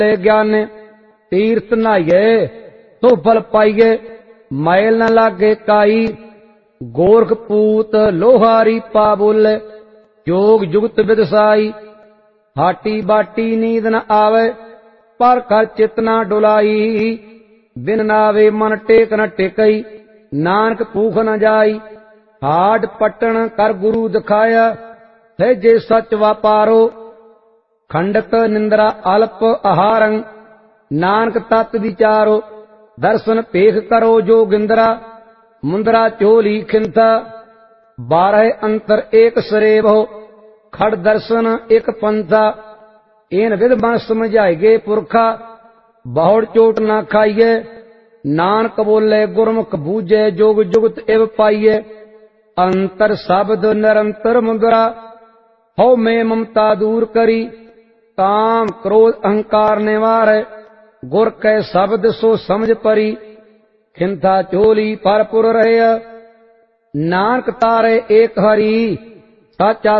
ज्ञान तीर्थ नहाइए तो फल पाइए मैल न लागे काई गोरख पूत लोहारी पा बोले जोग जुगत विदसाई हाटी बाटी नींद न आवे पर कर चित न डुलाई बिन नावे मन टेक न टेकई नानक भूख न जाई हाड पटन कर गुरु दिखाया है जे सच वापारो खंडक निंद्रा अल्प आहारं नानक तत् विचारो दर्शन पेख करो जो गिंदरा मुंदरा चोली खिंता 12 अंतर एक सरेब हो खड़ दर्शन एक पंथा इन विध मन समझाइए पुरखा बहुड़ चोट न खाइए नानक बोले गुरमुख बूझे जोग जुगत एव पाइए अंतर शब्द निरंतर मुद्रा हो में ममता दूर करी काम क्रोध अहंकार निवार गुर कै शब्द सो समझ परी खिंथा चोली परपुर रहे नानक तारे एक हरि साचा